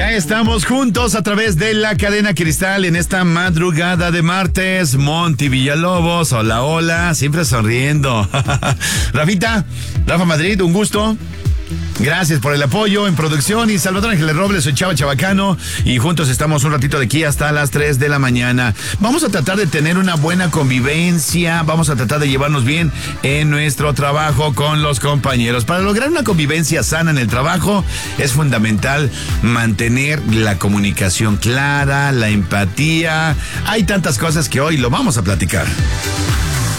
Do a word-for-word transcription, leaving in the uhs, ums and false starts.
Ya estamos juntos a través de la cadena Cristal en esta madrugada de martes. Monty Villalobos, hola, hola, siempre sonriendo. Rafita, Rafa Madrid, un gusto. Gracias por el apoyo en producción y Salvador Ángeles Robles, soy Chava Chabacano y juntos estamos un ratito de aquí hasta las tres de la mañana. Vamos a tratar de tener una buena convivencia, vamos a tratar de llevarnos bien en nuestro trabajo con los compañeros. Para lograr una convivencia sana en el trabajo es fundamental mantener la comunicación clara, la empatía. Hay tantas cosas que hoy lo vamos a platicar.